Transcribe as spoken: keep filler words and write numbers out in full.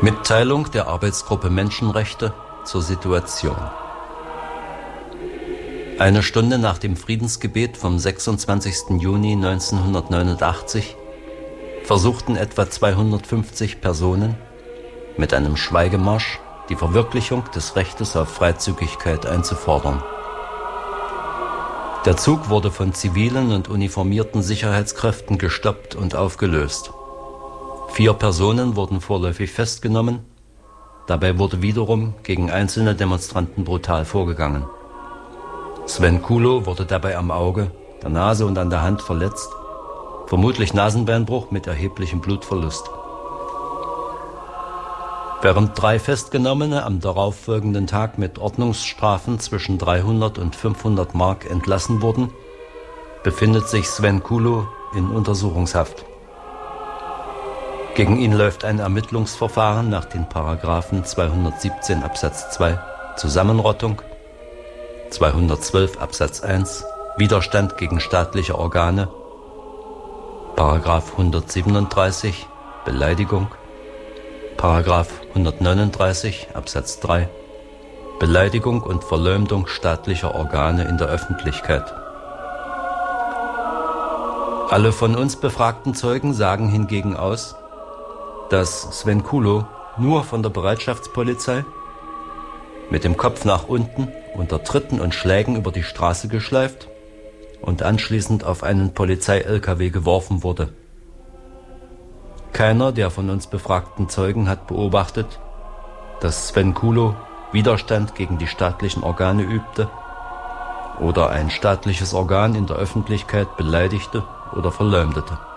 Mitteilung der Arbeitsgruppe Menschenrechte zur Situation. Eine Stunde nach dem Friedensgebet vom sechsundzwanzigsten Juni neunzehnhundertneunundachtzig versuchten etwa zweihundertfünfzig Personen mit einem Schweigemarsch die Verwirklichung des Rechtes auf Freizügigkeit einzufordern. Der Zug wurde von zivilen und uniformierten Sicherheitskräften gestoppt und aufgelöst. Vier Personen wurden vorläufig festgenommen. Dabei wurde wiederum gegen einzelne Demonstranten brutal vorgegangen. Sven Kulo wurde dabei am Auge, der Nase und an der Hand verletzt, vermutlich Nasenbeinbruch mit erheblichem Blutverlust. Während drei Festgenommene am darauffolgenden Tag mit Ordnungsstrafen zwischen dreihundert und fünfhundert Mark entlassen wurden, befindet sich Sven Kulo in Untersuchungshaft. Gegen ihn läuft ein Ermittlungsverfahren nach den Paragraphen zweihundertsiebzehn Absatz zwei Zusammenrottung, zweihundertzwölf Absatz eins Widerstand gegen staatliche Organe, Paragraph hundertsiebenunddreißig Beleidigung, Paragraph hundertneununddreißig Absatz drei Beleidigung und Verleumdung staatlicher Organe in der Öffentlichkeit. Alle von uns befragten Zeugen sagen hingegen aus, dass Sven Kulo nur von der Bereitschaftspolizei mit dem Kopf nach unten unter Tritten und Schlägen über die Straße geschleift und anschließend auf einen Polizei-L K W geworfen wurde. Keiner der von uns befragten Zeugen hat beobachtet, dass Sven Kulo Widerstand gegen die staatlichen Organe übte oder ein staatliches Organ in der Öffentlichkeit beleidigte oder verleumdete.